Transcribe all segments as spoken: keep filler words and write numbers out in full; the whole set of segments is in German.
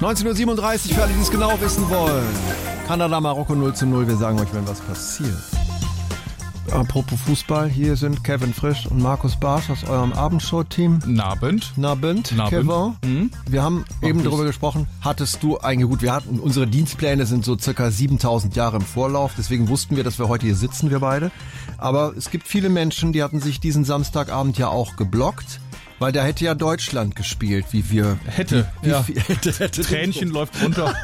neunzehn Uhr siebenunddreißig für alle, die es genau wissen wollen. Kanada, Marokko null zu null. Wir sagen euch, wenn was passiert. Apropos Fußball, hier sind Kevin Frisch und Markus Barsch aus eurem Abendshow-Team. Nabend. Nabend, Nabend. Kevin. Mhm. Wir haben Mach eben du's. darüber gesprochen, hattest du eigentlich, gut, wir hatten, unsere Dienstpläne sind so circa siebentausend Jahre im Vorlauf, deswegen wussten wir, dass wir heute hier sitzen, wir beide. Aber es gibt viele Menschen, die hatten sich diesen Samstagabend ja auch geblockt, weil da hätte ja Deutschland gespielt, wie wir... Hätte, wie, ja. Wie, hätte, hätte Tränchen läuft runter.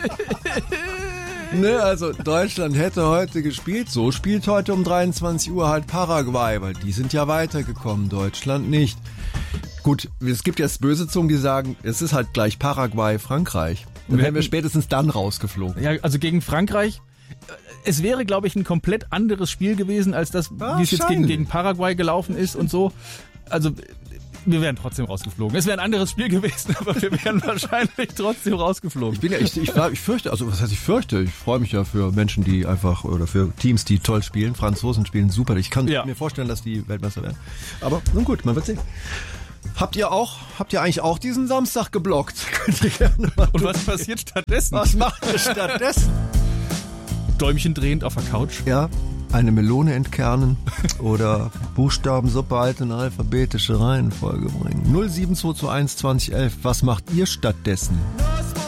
Ne, also Deutschland hätte heute gespielt, so spielt heute um dreiundzwanzig Uhr halt Paraguay, weil die sind ja weitergekommen, Deutschland nicht. Gut, es gibt jetzt böse Zungen, die sagen, es ist halt gleich Paraguay, Frankreich. Dann wären wir spätestens dann rausgeflogen. Ja, also gegen Frankreich, es wäre, glaube ich, ein komplett anderes Spiel gewesen, als das, Ah, wie es jetzt gegen, scheinlich. gegen Paraguay gelaufen ist und so. Also wir wären trotzdem rausgeflogen. Es wäre ein anderes Spiel gewesen, aber wir wären wahrscheinlich trotzdem rausgeflogen. Ich bin ja, ich, ich, ich fürchte, also was heißt ich fürchte? Ich freue mich ja für Menschen, die einfach, oder für Teams, die toll spielen. Franzosen spielen super. Ich kann Ja. mir vorstellen, dass die Weltmeister werden. Aber nun gut, man wird sehen. Habt ihr auch, habt ihr eigentlich auch diesen Samstag geblockt? Könnt ihr gerne mal Und tun. was passiert stattdessen? Was macht ihr stattdessen? Däumchen drehend auf der Couch. Ja, eine Melone entkernen oder Buchstabensuppe halt in alphabetische Reihenfolge bringen. null sieben zwei zwei eins zwanzig elf. Was macht ihr stattdessen?